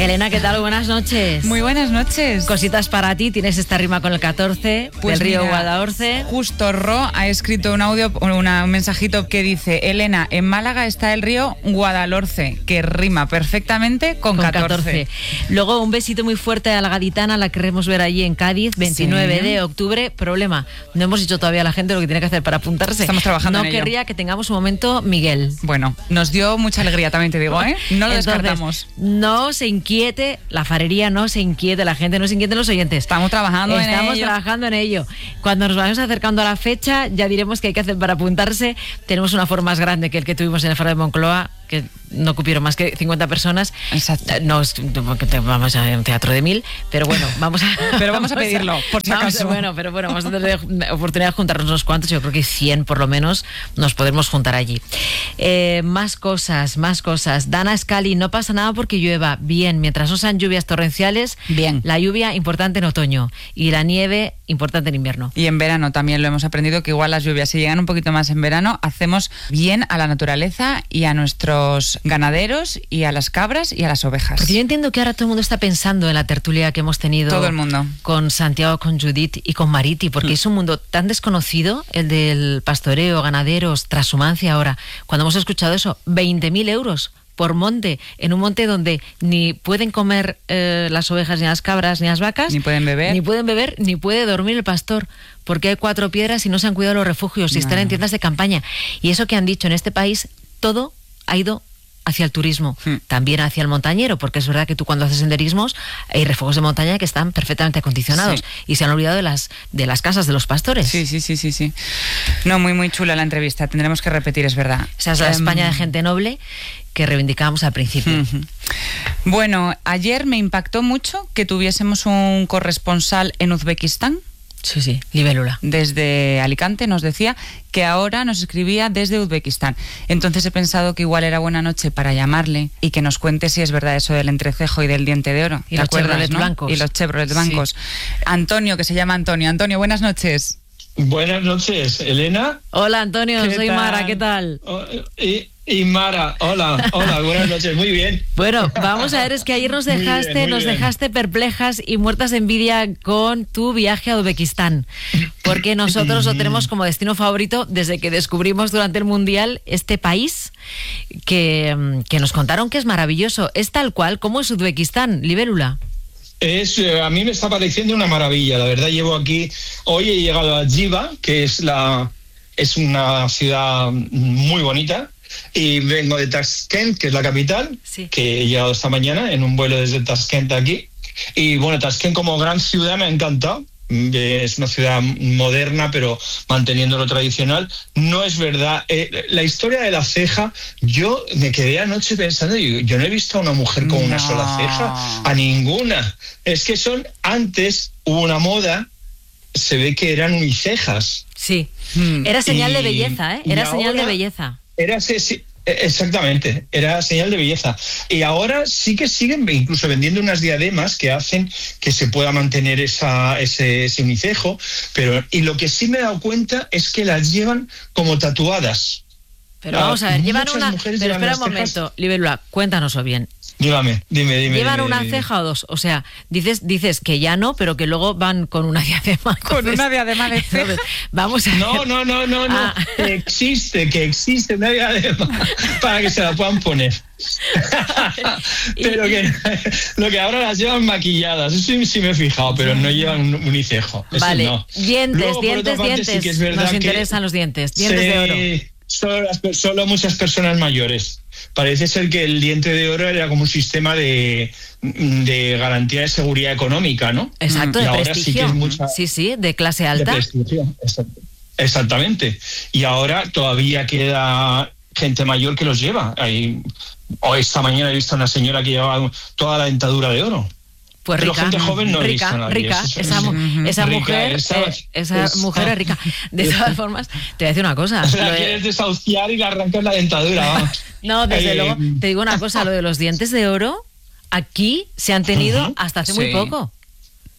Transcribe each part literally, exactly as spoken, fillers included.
Elena, ¿qué tal? Buenas noches. Muy buenas noches. Cositas para ti, tienes esta rima con el catorce, pues del río mira, Guadalhorce. Justo Ro ha escrito un audio, una, un mensajito que dice: Elena, en Málaga está el río Guadalhorce, que rima perfectamente con, con catorce. catorce. Luego un besito muy fuerte a la gaditana, la queremos ver allí en Cádiz, veintinueve sí. de octubre. Problema, no hemos dicho todavía a la gente lo que tiene que hacer para apuntarse. Estamos trabajando no en ello. No querría que tengamos un momento Miguel. Bueno, nos dio mucha alegría, también te digo, ¿eh? No lo Entonces, descartamos. No se inquiete la farería, no se inquiete la gente, no se inquieten los oyentes. Estamos trabajando Estamos en ello. Estamos trabajando en ello. Cuando nos vayamos acercando a la fecha, ya diremos qué hay que hacer para apuntarse. Tenemos un aforo más grande que el que tuvimos en el Foro de Moncloa, que no cupieron más que cincuenta personas. Exacto. No, vamos a un teatro de mil, pero bueno, vamos a... pero vamos a pedirlo, por si acaso. A, bueno, pero bueno, vamos a tener oportunidad de juntarnos unos cuantos, yo creo que cien por lo menos nos podremos juntar allí. Eh, más cosas, más cosas. Dana Scali, no pasa nada porque llueva. Bien, mientras no sean lluvias torrenciales, bien. La lluvia importante en otoño y la nieve importante en invierno. Y en verano también lo hemos aprendido, que igual las lluvias, si llegan un poquito más en verano, hacemos bien a la naturaleza y a nuestros ganaderos y a las cabras y a las ovejas. Porque yo entiendo que ahora todo el mundo está pensando en la tertulia que hemos tenido. Todo el mundo. Con Santiago, con Judith y con Mariti, porque mm. es un mundo tan desconocido, el del pastoreo, ganaderos, transhumancia ahora. Cuando hemos escuchado eso, veinte mil euros por monte, en un monte donde ni pueden comer eh, las ovejas, ni las cabras, ni las vacas. Ni pueden beber. Ni pueden beber, ni puede dormir el pastor, porque hay cuatro piedras y no se han cuidado los refugios, y no. están en tiendas de campaña. Y eso que han dicho en este país, todo ha ido hacia el turismo, hmm. también hacia el montañero, porque es verdad que tú cuando haces senderismos hay refugios de montaña que están perfectamente acondicionados, sí. y se han olvidado de las de las casas de los pastores. Sí, sí, sí, sí, sí. No, muy, muy chula la entrevista, tendremos que repetir, es verdad. Esa es la um... España de gente noble que reivindicábamos al principio. Uh-huh. Bueno, ayer me impactó mucho que tuviésemos un corresponsal en Uzbekistán. Sí, sí, libélula. Desde Alicante nos decía que ahora nos escribía desde Uzbekistán. Entonces he pensado que igual era buena noche para llamarle y que nos cuente si es verdad eso del entrecejo y del diente de oro. Y los Chevrolet ¿no? blancos. Y los Chevrolet blancos. Sí. Antonio, que se llama Antonio. Antonio, buenas noches. Buenas noches, Elena. Hola, Antonio, soy tal? Mara, ¿qué tal? Oh, y, y Mara, hola, hola, buenas noches, muy bien. Bueno, vamos a ver, es que ayer nos dejaste, muy bien, muy nos bien. dejaste perplejas y muertas de envidia con tu viaje a Uzbekistán, porque nosotros lo tenemos como destino favorito desde que descubrimos durante el Mundial este país que, que nos contaron que es maravilloso. ¿Es tal cual? ¿Cómo es Uzbekistán, libélula? Es, a mí me está pareciendo una maravilla, la verdad. Llevo aquí, hoy he llegado a Jiva, que es la es una ciudad muy bonita, y vengo de Tashkent, que es la capital, sí. que he llegado esta mañana en un vuelo desde Tashkent aquí. Y bueno, Tashkent como gran ciudad me ha encantado. Es una ciudad moderna, pero manteniendo lo tradicional. No es verdad. Eh, la historia de la ceja, yo me quedé anoche pensando, yo, yo no he visto a una mujer con no. una sola ceja, a ninguna. Es que son, antes hubo una moda, se ve que eran unicejas. Sí, era señal y, de belleza, ¿eh? Era señal ahora, de belleza. Era sí, exactamente, era señal de belleza. Y ahora sí que siguen incluso vendiendo unas diademas que hacen que se pueda mantener esa, ese, ese unicejo, pero y lo que sí me he dado cuenta es que las llevan como tatuadas. Pero vamos a ver, llevan una... Pero espera un momento, libélula, cuéntanoslo bien. Dígame, dime, dime. ¿Llevan dime, una dime. ceja o dos? O sea, dices dices que ya no, pero que luego van con una diadema. Entonces, con una diadema de ceja. Vamos a ver. No, no, no, no, no. Ah. Que existe, que existe una diadema para que se la puedan poner. Pero que lo que ahora las llevan maquilladas, eso sí, sí me he fijado, pero no llevan un unicejo. Eso vale, no. dientes, luego, dientes, parte, dientes. Sí que es verdad Nos que interesan los dientes, dientes sí, de oro. Solo, las, solo muchas personas mayores. Parece ser que el diente de oro era como un sistema de, de garantía de seguridad económica, ¿no? Exacto, y de ahora prestigio. Sí, que es mucha, sí, sí, de clase alta. De prestigio, exactamente. Y ahora todavía queda gente mayor que los lleva. Hay, o esta mañana he visto a una señora que llevaba toda la dentadura de oro. Pues rica, pero gente joven no rica, he visto a nadie. rica, Eso, esa, eso, esa rica, mujer, esa, eh, esa esa, mujer es rica. De todas formas, te voy a decir una cosa. O sea, quieres desahuciar y le arrancas la dentadura, vamos. No, desde eh, luego, te digo una cosa, lo de los dientes de oro, aquí se han tenido uh-huh. hasta hace sí. muy poco.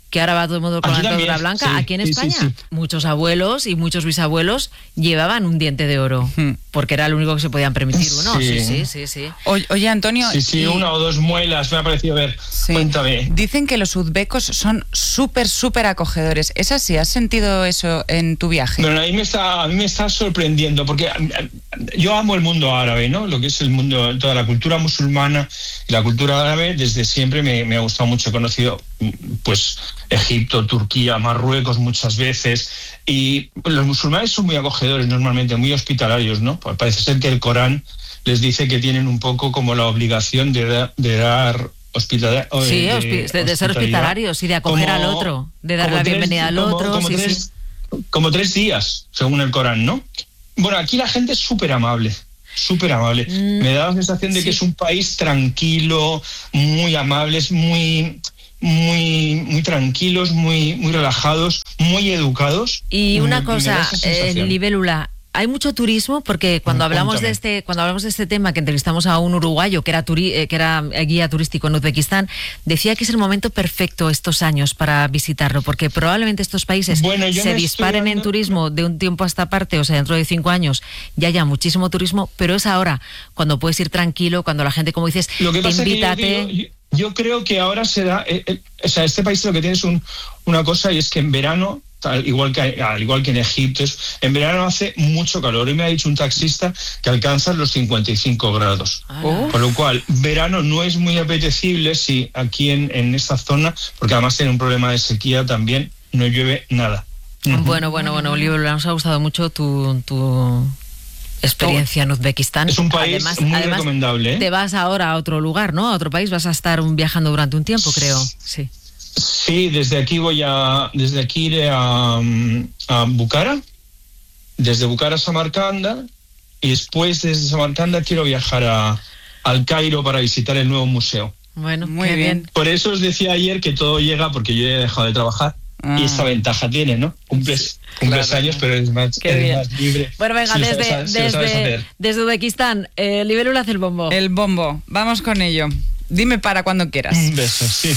que ahora va todo el mundo con Aquí la dentadura también, blanca. sí, Aquí en sí, España, sí, sí. muchos abuelos y muchos bisabuelos llevaban un diente de oro, Hmm. porque era lo único que se podían permitir uno. Sí, Sí. sí, sí, sí. Oye, oye, Antonio... Sí, sí, y- una o dos muelas, me ha parecido ver. Sí. Cuéntame. Dicen que los uzbecos son súper, súper acogedores. ¿Es así? ¿Has sentido eso en tu viaje? Bueno, a mí me está, a mí me está sorprendiendo, porque a- a- yo amo el mundo árabe, ¿no? Lo que es el mundo, toda la cultura musulmana y la cultura árabe, desde siempre me, me ha gustado mucho. He conocido, pues, Egipto, Turquía, Marruecos muchas veces, y los musulmanes son muy acogedores normalmente, muy hospitalarios, ¿no? Pues parece ser que el Corán les dice que tienen un poco como la obligación de, da- de dar hospitalidad. Sí, hospi- de, de ser hospitalarios y de acoger al otro, de dar la bienvenida al como- otro. Como, sí, tres, sí. como tres días, según el Corán, ¿no? Bueno, aquí la gente es súper amable, súper amable. Mm, Me da la sensación de sí. que es un país tranquilo, muy amables, muy, muy, muy tranquilos, muy, muy relajados, muy educados. Y una Me- me da cosa, esa eh, sensación. Libélula, hay mucho turismo porque cuando Mm, hablamos de cuéntame. este cuando hablamos de este tema, que entrevistamos a un uruguayo que era turi- eh, que era guía turístico en Uzbekistán, decía que es el momento perfecto estos años para visitarlo, porque probablemente estos países Bueno, yo se me estoy disparen en dando- turismo de un tiempo a esta parte, o sea, dentro de cinco años ya haya muchísimo turismo, pero es ahora cuando puedes ir tranquilo, cuando la gente, como dices, Lo que te pasa invita, es que yo, te- digo, yo, yo creo que ahora se da, eh, eh, o sea, este país lo que tiene es un, una cosa, y es que en verano, tal, igual que al igual que en Egipto, es- en verano hace mucho calor. Y me ha dicho un taxista que alcanzan los cincuenta y cinco grados. Ala. Con lo cual, verano no es muy apetecible si aquí en, en esta zona, porque además tiene un problema de sequía también, no llueve nada. Bueno, bueno, bueno, Libélula, nos ha gustado mucho tu, tu experiencia en Uzbekistán. Es un país muy recomendable, ¿eh? Te vas ahora a otro lugar, ¿no? A otro país, vas a estar un- viajando durante un tiempo, creo. Sí. Sí, desde aquí voy a, desde aquí iré a, mm, a Bukhara, desde Bukhara a Samarcanda, y después desde Samarcanda quiero viajar a, al Cairo para visitar el nuevo museo. Bueno, Muy qué bien. bien. Por eso os decía ayer que todo llega porque yo he dejado de trabajar. Ah. Y esta ventaja tiene, ¿no? Cumples, cumples claro. años, pero eres más, Qué eres bien. más libre. Bueno, venga, Si lo desde, sabes- si lo sabes desde, hacer. desde Uzbekistán, eh, Libélula hace el bombo. El bombo. Vamos con ello. Dime para cuando quieras. Un beso, sí.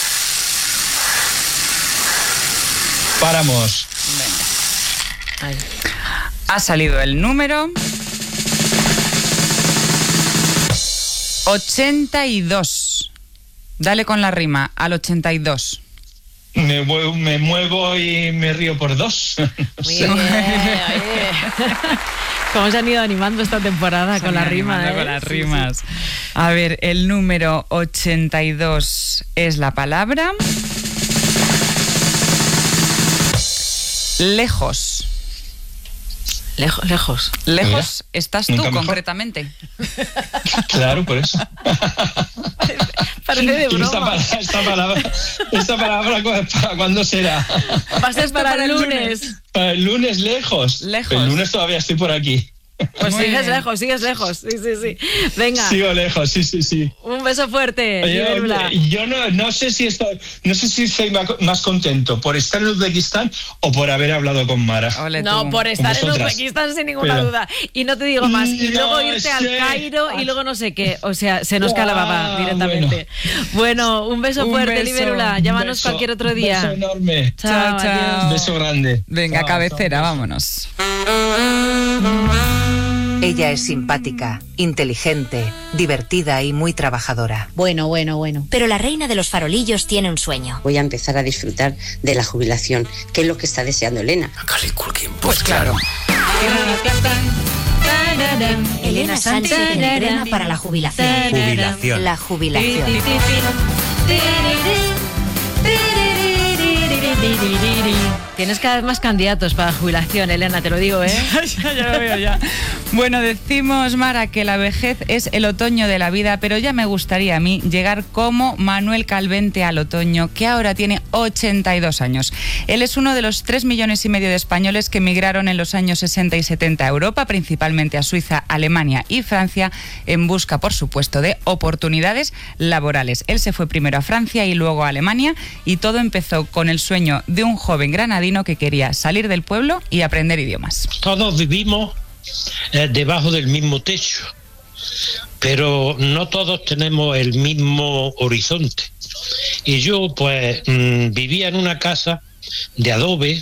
Paramos. Venga. Ay. Ha salido el número ochenta y dos. Dale con la rima al ochenta y dos. Me muevo, me muevo y me río por dos. Muy bien, oye. Cómo se han ido animando esta temporada con la rima, Animando ¿eh? con las Sí, rimas. A ver, el número ochenta y dos es la palabra lejos. sí. Lejos, lejos. Lejos estás tú, nunca mejor. concretamente. Claro, por eso. Parece de ¿Y esta, broma. palabra, esta palabra, esta palabra cu- para cuándo será? Va a ser para, para el el lunes. Para el lunes lejos. Lejos. El lunes todavía estoy por aquí. Pues Muy sigues bien. lejos, sigues lejos. Sí, sí, sí. Venga, Sigo lejos, sí, sí, sí. un beso fuerte, Oye, Libélula. oye, yo no, no sé si estoy, no sé si estoy ma- más contento por estar en Uzbekistán o por haber hablado con Mara. Ole No, tú. por estar en vosotras. Uzbekistán sin ninguna Pero- duda. Y no te digo más. Y No luego irte al sé. Cairo y luego no sé qué. O sea, se nos Ah, cae la baba directamente. Bueno, un beso Un fuerte, beso. Libélula. Un Llámanos beso, cualquier otro un día. beso enorme. Chao, chao. adiós. Beso grande. Venga, Chao, cabecera, chao. vámonos. Ella es simpática, inteligente, divertida y muy trabajadora. Bueno, bueno, bueno. Pero la reina de los farolillos tiene un sueño. Voy a empezar a disfrutar de la jubilación, que es lo que está deseando Elena. Pues claro. Elena Sánchez entrena para la jubilación. Jubilación. La jubilación. Tienes cada vez más candidatos para jubilación, Elena, te lo digo, ¿eh? ya, ya lo veo ya. Bueno, decimos, Mara, que la vejez es el otoño de la vida, pero ya me gustaría a mí llegar como Manuel Calvente al otoño, que ahora tiene ochenta y dos años. Él es uno de los tres millones y medio de españoles que emigraron en los años sesenta y setenta a Europa, principalmente a Suiza, Alemania y Francia, en busca, por supuesto, de oportunidades laborales. Él se fue primero a Francia y luego a Alemania, y todo empezó con el sueño de un joven granadino que quería salir del pueblo y aprender idiomas. Todos vivimos eh, debajo del mismo techo. pero no todos tenemos el mismo horizonte. Y yo pues mmm, vivía en una casa de adobe,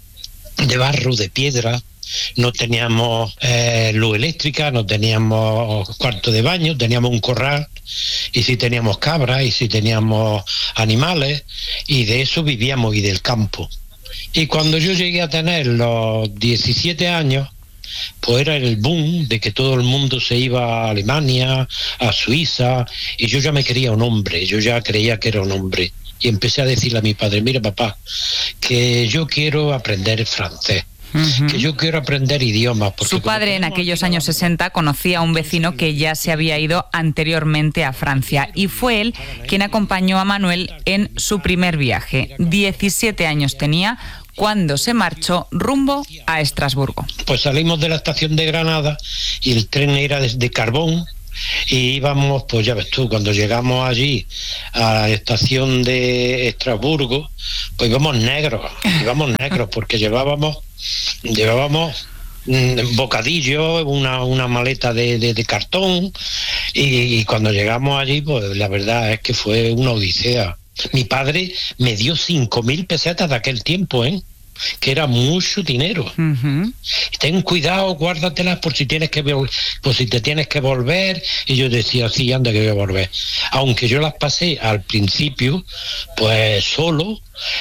de barro, de piedra. No teníamos eh, luz eléctrica, no teníamos cuarto de baño, teníamos un corral, y sí teníamos cabras, y sí teníamos animales, y de eso vivíamos, y del campo. Y cuando yo llegué a tener los diecisiete años, pues era el boom de que todo el mundo se iba a Alemania, a Suiza, y yo ya me quería un hombre, yo ya creía que era un hombre. Y empecé a decirle a mi padre, mira papá, que yo quiero aprender francés. Uh-huh. Que yo quiero aprender idiomas. Su padre en aquellos años sesenta conocía a un vecino que ya se había ido anteriormente a Francia y fue él quien acompañó a Manuel en su primer viaje. diecisiete años tenía cuando se marchó rumbo a Estrasburgo. Pues salimos de la estación de Granada y el tren era desde Carbón. Y íbamos, pues ya ves tú, cuando llegamos allí a la estación de Estrasburgo, pues íbamos negros, íbamos negros porque llevábamos, llevábamos un bocadillo, una, una maleta de, de, de cartón, y, y cuando llegamos allí, pues la verdad es que fue una odisea. Mi padre me dio cinco mil pesetas de aquel tiempo, ¿eh? Que era mucho dinero. Uh-huh. Ten cuidado, guárdatelas por si tienes que por si te tienes que volver. Y yo decía, sí, anda que voy a volver. Aunque yo las pasé al principio, pues solo,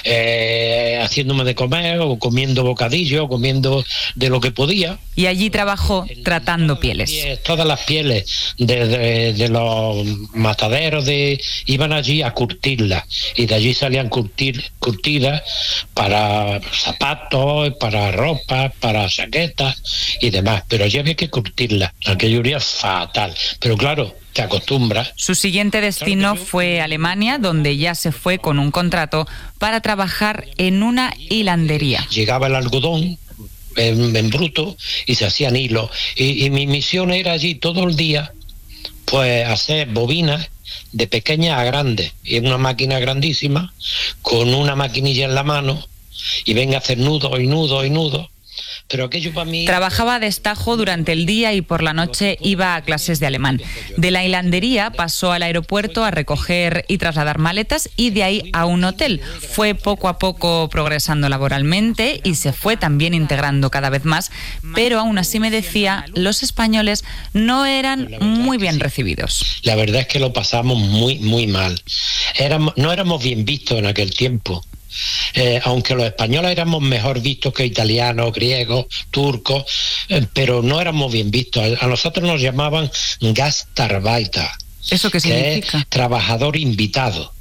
eh, haciéndome de comer, o comiendo bocadillo, o comiendo de lo que podía. Y allí trabajó tratando pieles. Todas las pieles de, de, de los mataderos de, iban allí a curtirlas. Y de allí salían curtir, curtidas para zapatos, para ropa, para chaquetas y demás, pero ya había que curtirla. Aquello era fatal, pero claro, te acostumbras. Su siguiente destino fue Alemania, donde ya se fue con un contrato para trabajar en una hilandería. Llegaba el algodón en, en bruto y se hacían hilos, y, y mi misión era allí todo el día, pues hacer bobinas de pequeñas a grandes, y en una máquina grandísima, con una maquinilla en la mano, y venga a hacer nudos y nudos y nudos. Pero aquello para mí... Trabajaba a destajo durante el día y por la noche iba a clases de alemán. De la hilandería pasó al aeropuerto a recoger y trasladar maletas y de ahí a un hotel. Fue poco a poco progresando laboralmente y se fue también integrando cada vez más, pero aún así me decía, los españoles no eran muy bien recibidos. La verdad es que lo pasamos muy, muy mal. Éramos, no éramos bien vistos en aquel tiempo. Eh, aunque los españoles éramos mejor vistos que italianos, griegos, turcos, eh, pero no éramos bien vistos. A, a nosotros nos llamaban Gastarbeiter. ¿Eso qué significa? Que es trabajador invitado.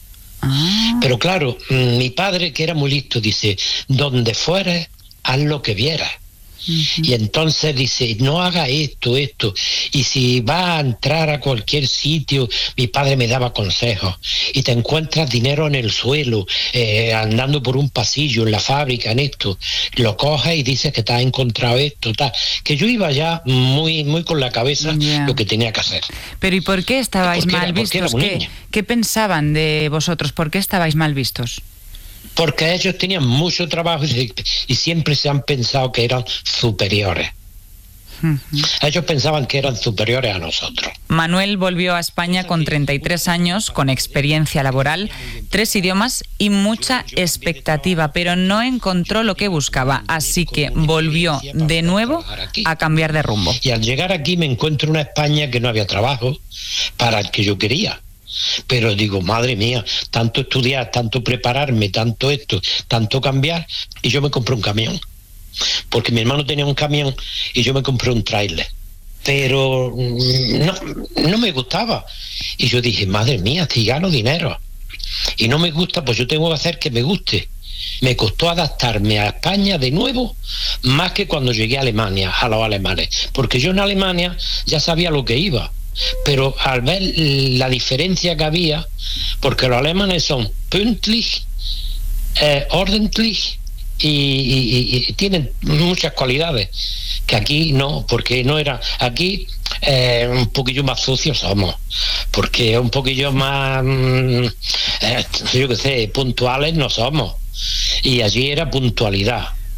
Ah. Pero claro, mi padre, que era muy listo, dice, donde fueres, haz lo que vieras. Uh-huh. Y entonces dice, no haga esto, esto. Y si va a entrar a cualquier sitio, mi padre me daba consejos. Y te encuentras dinero en el suelo, eh, andando por un pasillo, en la fábrica, en esto. Lo coges y dices que te has encontrado esto, tal. Que yo iba ya muy, muy con la cabeza yeah. lo que tenía que hacer. Pero ¿y por qué estabais mal era, vistos? ¿Qué, ¿Qué pensaban de vosotros? ¿Por qué estabais mal vistos? Porque ellos tenían mucho trabajo y, y siempre se han pensado que eran superiores. Uh-huh. Ellos pensaban que eran superiores a nosotros. Manuel volvió a España con treinta y tres años, con experiencia laboral, tres idiomas y mucha expectativa, pero no encontró lo que buscaba, así que volvió de nuevo a cambiar de rumbo. Y al llegar aquí me encuentro una España que no había trabajo para el que yo quería. Pero digo, madre mía, tanto estudiar, tanto prepararme, tanto esto, tanto cambiar, y yo me compré un camión, porque mi hermano tenía un camión y yo me compré un tráiler, pero no, no me gustaba, y yo dije, madre mía, si gano dinero y no me gusta, pues yo tengo que hacer que me guste. Me costó adaptarme a España de nuevo, más que cuando llegué a Alemania, a los alemanes, porque yo en Alemania ya sabía lo que iba. Pero al ver la diferencia que había, porque los alemanes son pünktlich, eh, ordentlich y, y, y tienen muchas cualidades que aquí no, porque no era aquí eh, un poquillo más sucios somos, porque un poquillo más eh, yo qué sé, puntuales no somos, y allí era puntualidad.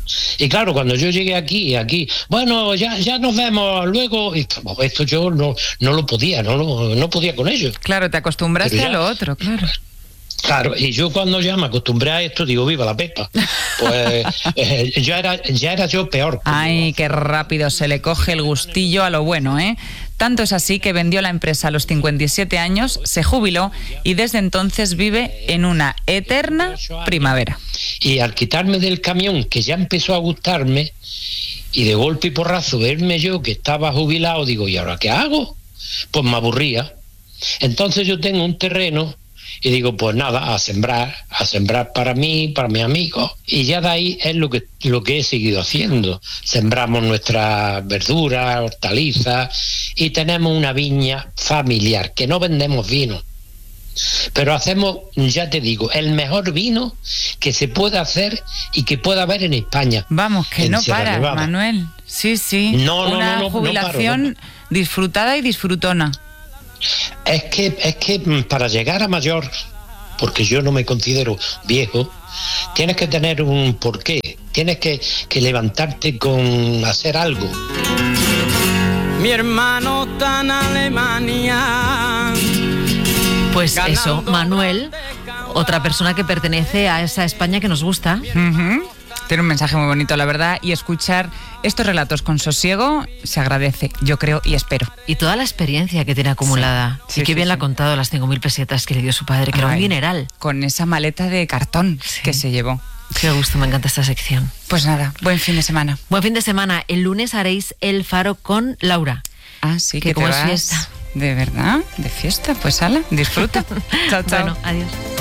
Y claro, cuando yo llegué aquí, aquí, bueno, ya ya nos vemos luego, y esto yo no no lo podía, no lo, no podía con ello. Claro, te acostumbraste ya, a lo otro, claro. Claro, y yo cuando ya me acostumbré a esto, digo, viva la Pepa. Pues eh, ya era ya era yo peor. Ay, qué rápido se le coge el gustillo a lo bueno, ¿eh? Tanto es así que vendió la empresa a los cincuenta y siete años, se jubiló y desde entonces vive en una eterna primavera. Y al quitarme del camión, que ya empezó a gustarme, y de golpe y porrazo verme yo que estaba jubilado, digo, ¿y ahora qué hago? Pues me aburría. Entonces yo tengo un terreno y digo, pues nada, a sembrar, a sembrar para mí, para mis amigos. Y ya de ahí es lo que, lo que he seguido haciendo. Sembramos nuestras verduras, hortalizas y tenemos una viña familiar, que no vendemos vino. Pero hacemos, ya te digo, el mejor vino que se pueda hacer y que pueda haber en España. Vamos, que en no Sierra para, Nevada. Manuel. Sí, sí. No, no, una no, no, jubilación no paro, no. disfrutada y disfrutona. Es que, es que para llegar a mayor, porque yo no me considero viejo, tienes que tener un porqué, tienes que, que levantarte con hacer algo. Mi hermano está en Alemania. Pues eso, Manuel, otra persona que pertenece a esa España que nos gusta. Uh-huh. Tiene un mensaje muy bonito, la verdad, y escuchar estos relatos con sosiego se agradece, yo creo y espero. Y toda la experiencia que tiene acumulada. Sí, y qué sí, bien sí. la ha contado, las cinco mil pesetas que le dio su padre, que Ay, era un dineral. Con esa maleta de cartón Sí. que se llevó. Qué gusto, me encanta esta sección. Pues nada, buen fin de semana. Buen fin de semana. El lunes haréis El Faro con Laura. Ah, sí, Que que, como te es vas fiesta. ¿De verdad? ¿De fiesta? Pues ala, disfruta. Chao, chao. Bueno, adiós.